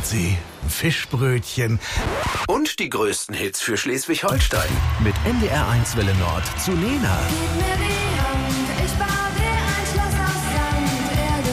Nordsee, Fischbrötchen und die größten Hits für Schleswig-Holstein. Mit NDR1 Welle Nord zu Lena. Gib mir die Hand, ich baue dir ein Schloss aus Sand,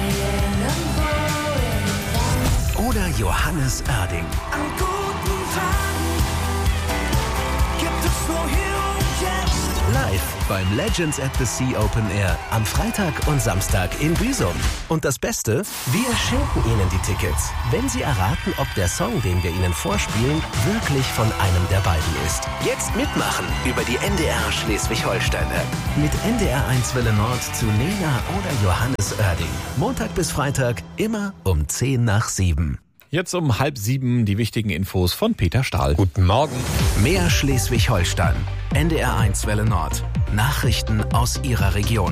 irgendwo. Oder Johannes Oerding. An guten Tagen gibt es nur hier und jetzt. Live beim Legends at the Sea Open Air am Freitag und Samstag in Büsum. Und das Beste, wir schenken Ihnen die Tickets, wenn Sie erraten, ob der Song, den wir Ihnen vorspielen, wirklich von einem der beiden ist. Jetzt mitmachen über die NDR Schleswig-Holstein-App. Mit NDR1 Welle Nord zu Lena oder Johannes Oerding. Montag bis Freitag immer um 6:50. Jetzt um 6:30 die wichtigen Infos von Peter Stahl. Guten Morgen. Mehr Schleswig-Holstein. NDR1 Welle Nord. Nachrichten aus Ihrer Region.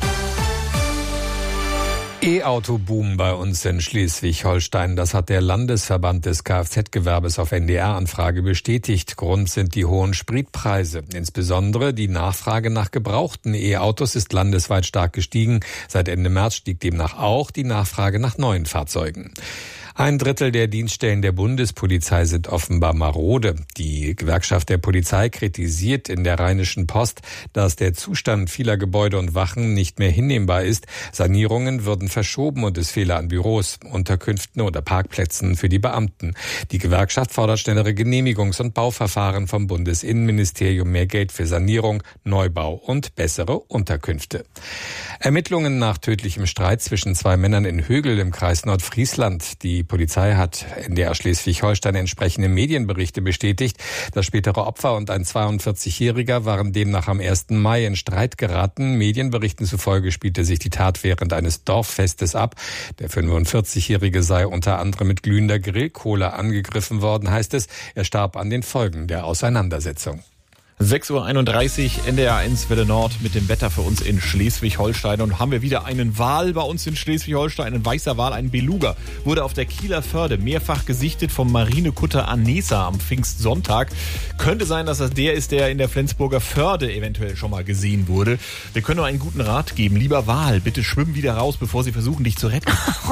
E-Auto-Boom bei uns in Schleswig-Holstein. Das hat der Landesverband des Kfz-Gewerbes auf NDR-Anfrage bestätigt. Grund sind die hohen Spritpreise. Insbesondere die Nachfrage nach gebrauchten E-Autos ist landesweit stark gestiegen. Seit Ende März stieg demnach auch die Nachfrage nach neuen Fahrzeugen. 1/3 der Dienststellen der Bundespolizei sind offenbar marode. Die Gewerkschaft der Polizei kritisiert in der Rheinischen Post, dass der Zustand vieler Gebäude und Wachen nicht mehr hinnehmbar ist. Sanierungen würden verschoben und es fehle an Büros, Unterkünften oder Parkplätzen für die Beamten. Die Gewerkschaft fordert schnellere Genehmigungs- und Bauverfahren vom Bundesinnenministerium, mehr Geld für Sanierung, Neubau und bessere Unterkünfte. Ermittlungen nach tödlichem Streit zwischen 2 Männern in Högel im Kreis Nordfriesland. Die Polizei hat NDR Schleswig-Holstein entsprechende Medienberichte bestätigt. Das spätere Opfer und ein 42-Jähriger waren demnach am 1. Mai in Streit geraten. Medienberichten zufolge spielte sich die Tat während eines Dorffestes ab. Der 45-Jährige sei unter anderem mit glühender Grillkohle angegriffen worden, heißt es. Er starb an den Folgen der Auseinandersetzung. 6:31 Uhr, NDR1 Welle Nord mit dem Wetter für uns in Schleswig-Holstein. Und haben wir wieder einen Wal bei uns in Schleswig-Holstein, ein weißer Wal, ein Beluga. Wurde auf der Kieler Förde mehrfach gesichtet vom Marinekutter Anesa am Pfingstsonntag. Könnte sein, dass das der ist, der in der Flensburger Förde eventuell schon mal gesehen wurde. Wir können nur einen guten Rat geben. Lieber Wal, bitte schwimm wieder raus, bevor sie versuchen, dich zu retten.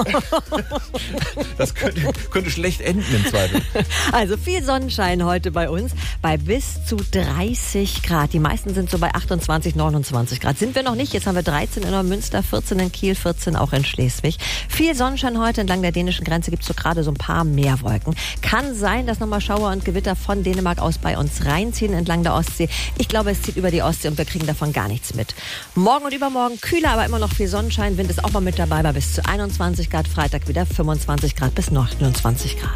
Das könnte schlecht enden im Zweifel. Also viel Sonnenschein heute bei uns, bei bis zu 30 Grad. Die meisten sind so bei 28, 29 Grad. Sind wir noch nicht. Jetzt haben wir 13 in Neumünster, 14 in Kiel, 14 auch in Schleswig. Viel Sonnenschein heute. Entlang der dänischen Grenze gibt es so gerade so ein paar Meerwolken. Kann sein, dass nochmal Schauer und Gewitter von Dänemark aus bei uns reinziehen entlang der Ostsee. Ich glaube, es zieht über die Ostsee und wir kriegen davon gar nichts mit. Morgen und übermorgen kühler, aber immer noch viel Sonnenschein. Wind ist auch mal mit dabei bei bis zu 21 Grad. Freitag wieder 25 Grad bis 29 Grad.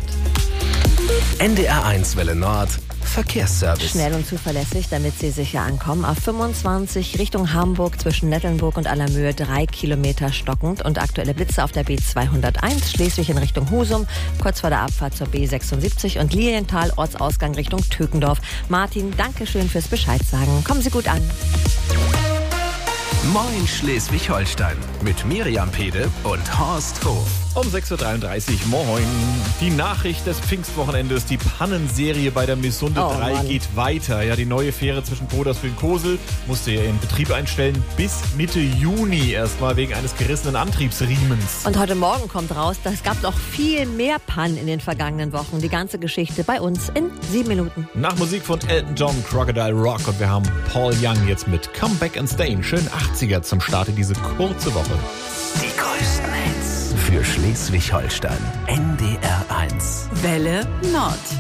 NDR1 Welle Nord. Verkehrsservice. Schnell und zuverlässig, damit Sie sicher ankommen. A25 Richtung Hamburg zwischen Nettelnburg und Allermöhe 3 Kilometer stockend und aktuelle Blitze auf der B201 Schleswig in Richtung Husum, kurz vor der Abfahrt zur B76 und Lilienthal Ortsausgang Richtung Tökendorf. Martin, danke schön fürs Bescheid sagen. Kommen Sie gut an. Moin Schleswig-Holstein mit Miriam Pede und Horst Hof. Um 6:33 Uhr, moin. Die Nachricht des Pfingstwochenendes, die Pannenserie bei der Missunde 3 Mann. geht weiter. Ja, die neue Fähre zwischen Poderswil und Kosel musste ihren Betrieb einstellen bis Mitte Juni erstmal wegen eines gerissenen Antriebsriemens. Und heute Morgen kommt raus, es gab noch viel mehr Pannen in den vergangenen Wochen. Die ganze Geschichte bei uns in 7 Minuten. Nach Musik von Elton John, Crocodile Rock, und wir haben Paul Young jetzt mit Come Back and Stay. Schön 80er zum Start in diese kurze Woche. Die größten Hits für Schleswig-Holstein. NDR1. Welle Nord.